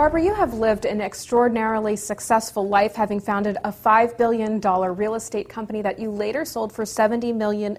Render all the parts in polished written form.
Barbara, you have lived an extraordinarily successful life, having founded a $5 billion real estate company that you later sold for $70 million.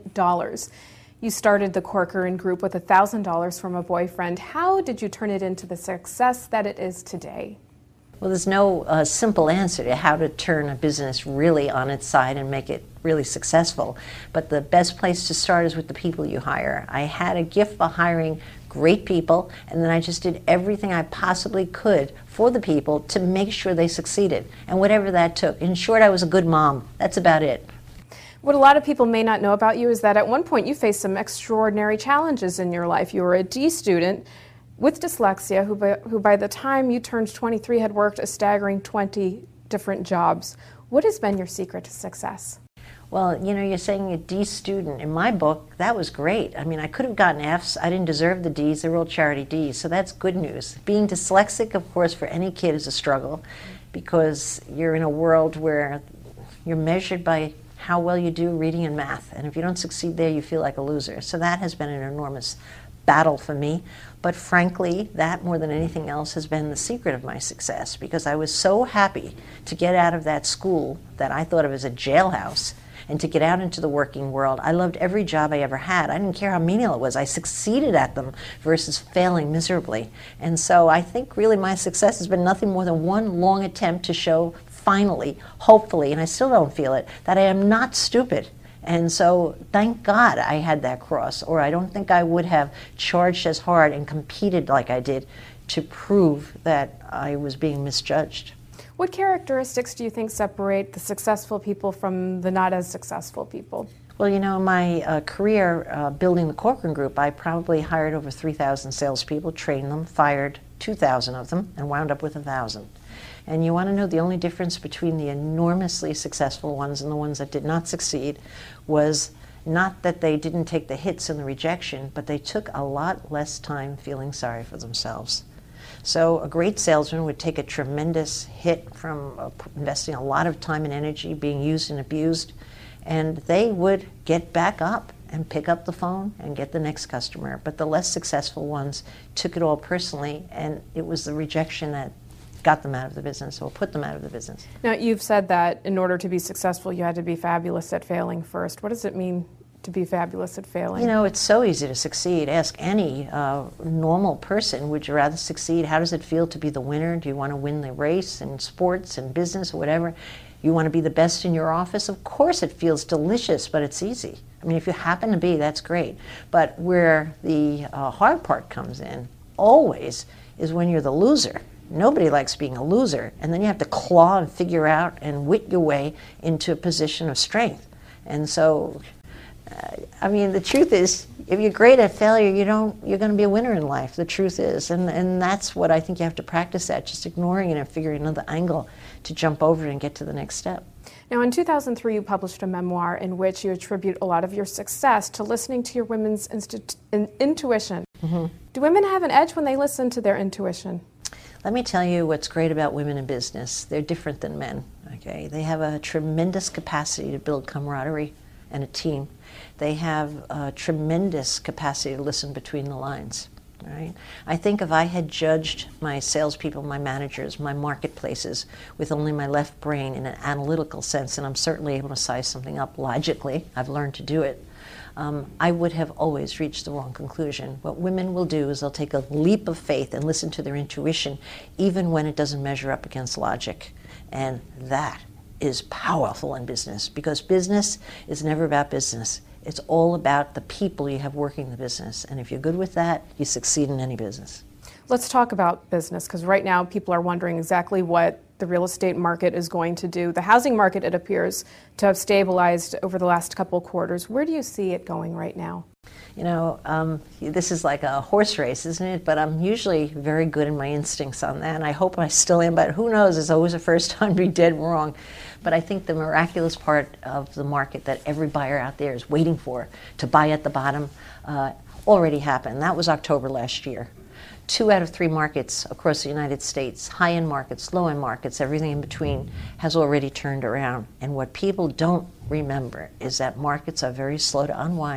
You started the Corcoran Group with $1,000 from a boyfriend. How did you turn it into the success that it is today? Well, there's no simple answer to how to turn a business really on its side and make it really successful. But the best place to start is with the people you hire. I had a gift for hiring great people, and then I just did everything I possibly could for the people to make sure they succeeded, and whatever that took. In short, I was a good mom. That's about it. What a lot of people may not know about you is that at one point you faced some extraordinary challenges in your life. You were a D student with dyslexia who by the time you turned 23 had worked a staggering 20 different jobs. What has been your secret to success? Well, you know, you're saying a D student. In my book, that was great. I mean, I could have gotten Fs. I didn't deserve the Ds. They were all charity Ds, so that's good news. Being dyslexic, of course, for any kid is a struggle because you're in a world where you're measured by how well you do reading and math, and if you don't succeed there, you feel like a loser. So that has been an enormous battle for me, but frankly, that more than anything else has been the secret of my success, because I was so happy to get out of that school that I thought of as a jailhouse and to get out into the working world. I loved every job I ever had. I didn't care how menial it was. I succeeded at them versus failing miserably. And so I think really my success has been nothing more than one long attempt to show finally, hopefully, and I still don't feel it, that I am not stupid. And so thank God I had that cross, or I don't think I would have charged as hard and competed like I did to prove that I was being misjudged. What characteristics do you think separate the successful people from the not as successful people? Well, you know, my career building the Corcoran Group, I probably hired over 3,000 salespeople, trained them, fired 2,000 of them, and wound up with 1,000. And you want to know the only difference between the enormously successful ones and the ones that did not succeed was not that they didn't take the hits and the rejection, but they took a lot less time feeling sorry for themselves. So a great salesman would take a tremendous hit from investing a lot of time and energy being used and abused, and they would get back up and pick up the phone and get the next customer. But the less successful ones took it all personally, and it was the rejection that got them out of the business or put them out of the business. Now, you've said that in order to be successful, you had to be fabulous at failing first. What does it mean to be fabulous at failing? You know, it's so easy to succeed. Ask any normal person, would you rather succeed? How does it feel to be the winner? Do you want to win the race in sports and business or whatever? You want to be the best in your office? Of course it feels delicious, but it's easy. I mean, if you happen to be, that's great. But where the hard part comes in, always, is when you're the loser. Nobody likes being a loser. And then you have to claw and figure out and wit your way into a position of strength. And so, I mean, the truth is, if you're great at failure, you're going to be a winner in life. The truth is. And that's what I think you have to practice at, just ignoring it and figuring another angle to jump over and get to the next step. Now, in 2003, you published a memoir in which you attribute a lot of your success to listening to your women's intuition. Mm-hmm. Do women have an edge when they listen to their intuition? Let me tell you what's great about women in business. They're different than men, okay? They have a tremendous capacity to build camaraderie and a team. They have a tremendous capacity to listen between the lines, right? I think if I had judged my salespeople, my managers, my marketplaces with only my left brain in an analytical sense, and I'm certainly able to size something up logically, I've learned to do it, I would have always reached the wrong conclusion. What women will do is they'll take a leap of faith and listen to their intuition, even when it doesn't measure up against logic. And that is powerful in business, because business is never about business. It's all about the people you have working the business. And if you're good with that, you succeed in any business. Let's talk about business, because right now people are wondering exactly what the real estate market is going to do. The housing market, it appears to have stabilized over the last couple quarters. Where do you see it going right now? You know, this is like a horse race, isn't it? But I'm usually very good in my instincts on that, and I hope I still am, but who knows? It's always the first time to be dead wrong. But I think the miraculous part of the market that every buyer out there is waiting for to buy at the bottom already happened. That was October last year. 2 out of 3 markets across the United States, high-end markets, low-end markets, everything in between, has already turned around. And what people don't remember is that markets are very slow to unwind.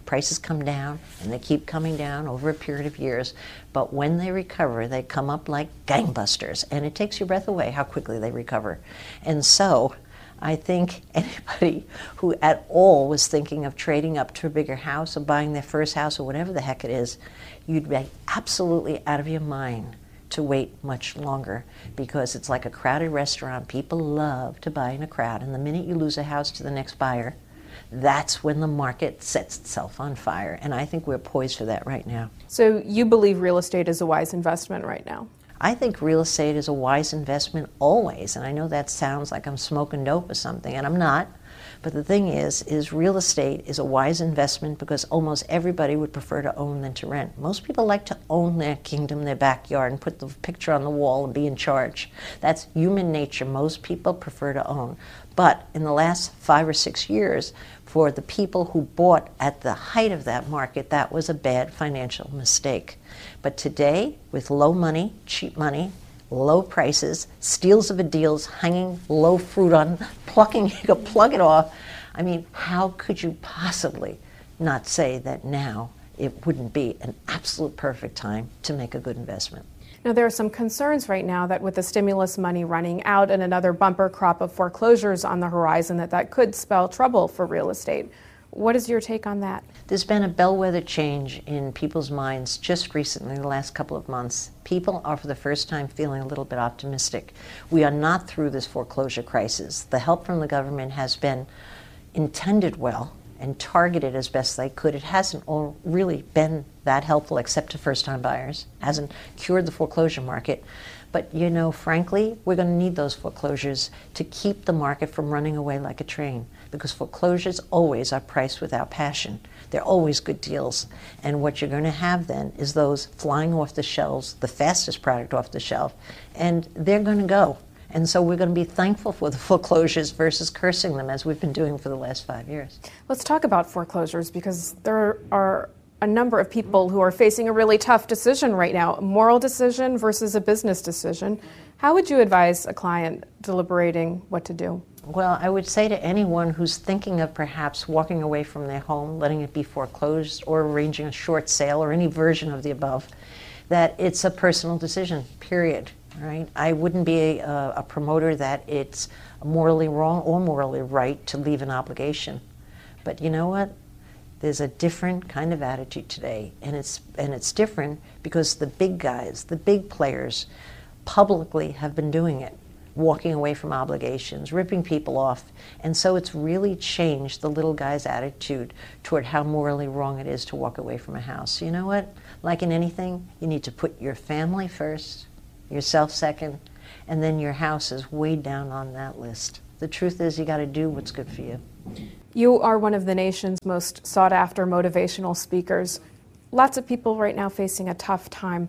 Prices come down, and they keep coming down over a period of years. But when they recover, they come up like gangbusters, and it takes your breath away how quickly they recover. And so I think anybody who at all was thinking of trading up to a bigger house or buying their first house or whatever the heck it is, you'd be absolutely out of your mind to wait much longer, because it's like a crowded restaurant. People love to buy in a crowd, and the minute you lose a house to the next buyer, that's when the market sets itself on fire. And I think we're poised for that right now. So you believe real estate is a wise investment right now? I think real estate is a wise investment always, and I know that sounds like I'm smoking dope or something, and I'm not. But the thing is real estate is a wise investment because almost everybody would prefer to own than to rent. Most people like to own their kingdom, their backyard, and put the picture on the wall and be in charge. That's human nature. Most people prefer to own. But in the last 5 or 6 years, for the people who bought at the height of that market, that was a bad financial mistake. But today, with low money, cheap money, low prices, steals of a deals, hanging low fruit on, plucking, you could plug it off. I mean, how could you possibly not say that now it wouldn't be an absolute perfect time to make a good investment? Now, there are some concerns right now that with the stimulus money running out and another bumper crop of foreclosures on the horizon, that could spell trouble for real estate. What is your take on that? There's been a bellwether change in people's minds just recently, the last couple of months. People are for the first time feeling a little bit optimistic. We are not through this foreclosure crisis. The help from the government has been intended well and targeted as best they could. It hasn't really been that helpful except to first-time buyers. It hasn't cured the foreclosure market. But, you know, frankly, we're going to need those foreclosures to keep the market from running away like a train, because foreclosures always are priced without passion. They're always good deals. And what you're going to have then is those flying off the shelves, the fastest product off the shelf, and they're going to go. And so we're going to be thankful for the foreclosures versus cursing them, as we've been doing for the last 5 years. Let's talk about foreclosures, because there are a number of people who are facing a really tough decision right now, a moral decision versus a business decision. How would you advise a client deliberating what to do? Well, I would say to anyone who's thinking of perhaps walking away from their home, letting it be foreclosed, or arranging a short sale, or any version of the above, that it's a personal decision, period. Right? I wouldn't be a promoter that it's morally wrong or morally right to leave an obligation. But you know what? There's a different kind of attitude today, and it's different because the big guys, the big players, publicly have been doing it, walking away from obligations, ripping people off, and so it's really changed the little guy's attitude toward how morally wrong it is to walk away from a house. You know what? Like in anything, you need to put your family first, yourself second, and then your house is way down on that list. The truth is, you got to do what's good for you. You are one of the nation's most sought-after motivational speakers. Lots of people right now facing a tough time.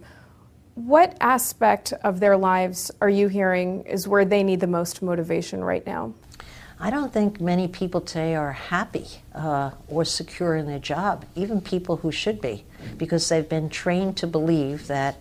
What aspect of their lives are you hearing is where they need the most motivation right now? I don't think many people today are happy or secure in their job, even people who should be, because they've been trained to believe that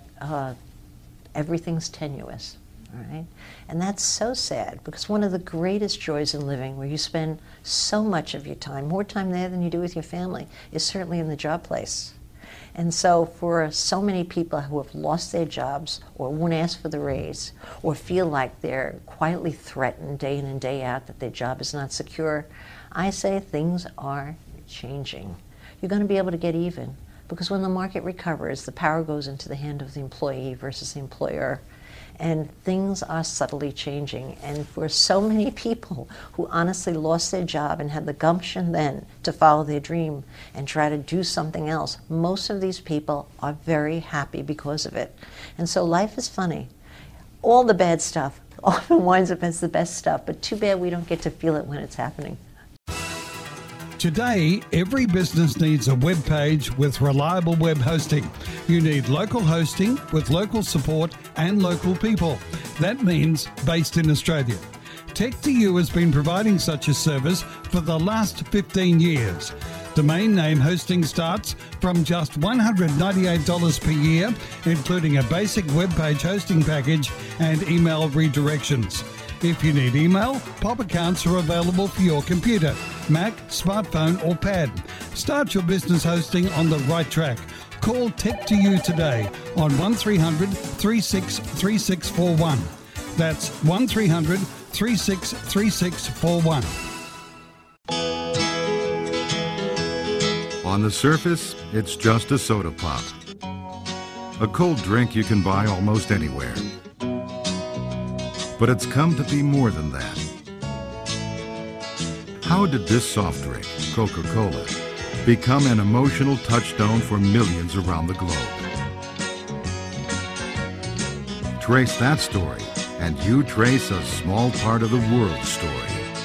everything's tenuous. All right? And that's so sad, because one of the greatest joys in living, where you spend so much of your time, more time there than you do with your family, is certainly in the job place. And so for so many people who have lost their jobs or won't ask for the raise or feel like they're quietly threatened day in and day out that their job is not secure, I say things are changing. You're going to be able to get even, because when the market recovers, the power goes into the hand of the employee versus the employer. And things are subtly changing. And for so many people who honestly lost their job and had the gumption then to follow their dream and try to do something else, most of these people are very happy because of it. And so life is funny. All the bad stuff often winds up as the best stuff, but too bad we don't get to feel it when it's happening. Today, every business needs a web page with reliable web hosting. You need local hosting with local support and local people. That means based in Australia. Tech2U has been providing such a service for the last 15 years. Domain name hosting starts from just $198 per year, including a basic web page hosting package and email redirections. If you need email, pop accounts are available for your computer, Mac, smartphone or pad. Start your business hosting on the right track. Call Tech2You today on 1300 363641. That's 1300 363641. On the surface, it's just a soda pop. A cold drink you can buy almost anywhere. But it's come to be more than that. How did this soft drink, Coca-Cola, become an emotional touchstone for millions around the globe? Trace that story, and you trace a small part of the world's story.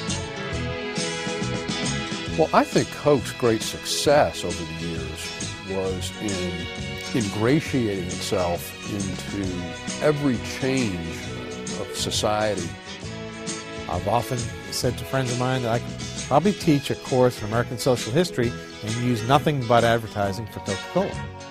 Well, I think Coke's great success over the years was in ingratiating itself into every change of society. I've often said to friends of mine that I could probably teach a course in American social history and use nothing but advertising for Coca-Cola.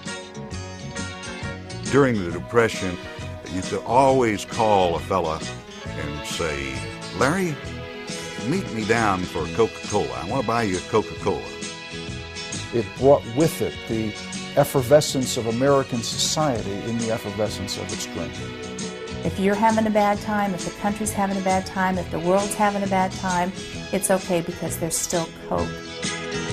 During the Depression, you could always call a fella and say, Larry, meet me down for Coca-Cola. I want to buy you a Coca-Cola. It brought with it the effervescence of American society in the effervescence of its drink. If you're having a bad time, if the country's having a bad time, if the world's having a bad time, it's okay because there's still Coke.